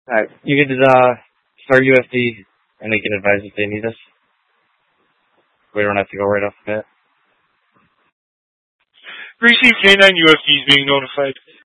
Alright, you can just, start USD, and they can advise if they need us. We don't have to go right off the bat. Received J9 UFD is being notified.